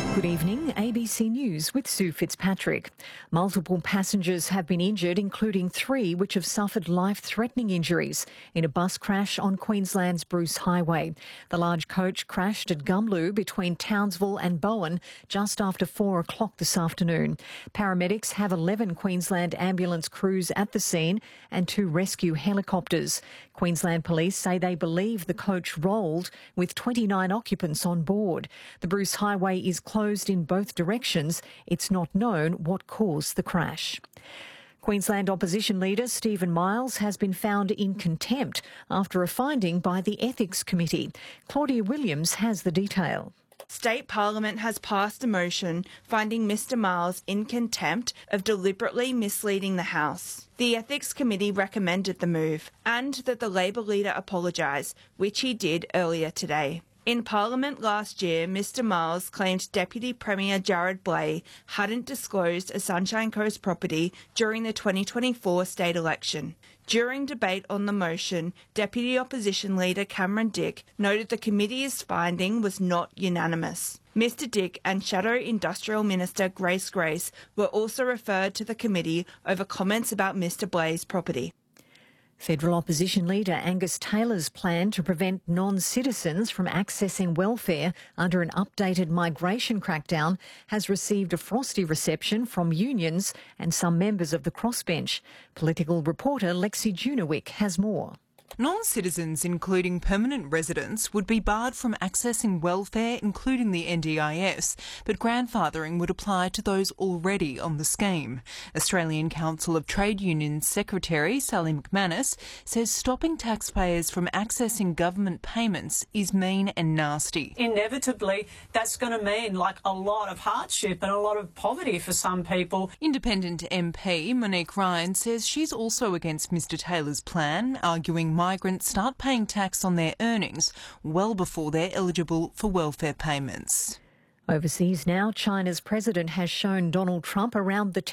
Good evening, ABC News with Sue Fitzpatrick. Multiple passengers have been injured, including 3 which have suffered life-threatening injuries in a bus crash on Queensland's Bruce Highway. The large coach crashed at Gumlu between Townsville and Bowen just after 4 o'clock this afternoon. Paramedics have 11 Queensland ambulance crews at the scene and 2 rescue helicopters. Queensland Police say they believe the coach rolled with 29 occupants on board. The Bruce Highway is closed in both directions. It's not known what caused the crash. Queensland opposition leader Stephen Miles has been found in contempt after a finding by the Ethics Committee. Claudia Williams has the detail. State Parliament has passed a motion finding Mr Miles in contempt of deliberately misleading the House. The Ethics Committee recommended the move and that the Labor leader apologise, which he did earlier today. In Parliament last year, Mr Miles claimed Deputy Premier Jared Blay hadn't disclosed a Sunshine Coast property during the 2024 state election. During debate on the motion, Deputy Opposition Leader Cameron Dick noted the committee's finding was not unanimous. Mr Dick and Shadow Industrial Minister Grace were also referred to the committee over comments about Mr Blay's property. Federal opposition leader Angus Taylor's plan to prevent non-citizens from accessing welfare under an updated migration crackdown has received a frosty reception from unions and some members of the crossbench. Political reporter Lexi Junowick has more. Non-citizens, including permanent residents, would be barred from accessing welfare, including the NDIS, but grandfathering would apply to those already on the scheme. Australian Council of Trade Unions Secretary Sally McManus says stopping taxpayers from accessing government payments is mean and nasty. Inevitably, that's going to mean a lot of hardship and a lot of poverty for some people. Independent MP Monique Ryan says she's also against Mr Taylor's plan, arguing migrants start paying tax on their earnings well before they're eligible for welfare payments. Overseas now, China's president has shown Donald Trump around the